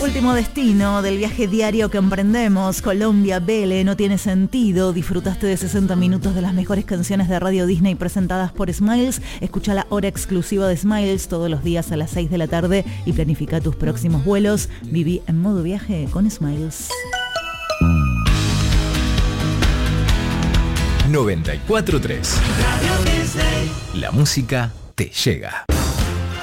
Último destino del viaje diario que emprendemos, Colombia, Vélez, no tiene sentido. Disfrutaste de 60 minutos de las mejores canciones de Radio Disney presentadas por Smiles. Escucha la hora exclusiva de Smiles todos los días a las 6 de la tarde y planifica tus próximos vuelos. Viví en modo viaje con Smiles. 94.3. La música te llega.